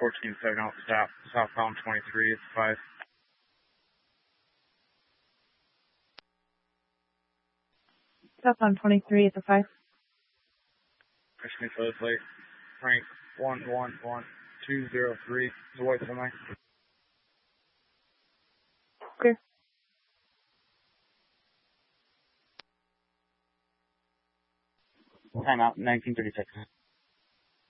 14-7 out stop, southbound 23, it's 5. Southbound 23 at the 5. Pushing for this late. Frank 111203 is a white semi. Clear. Time out 1936.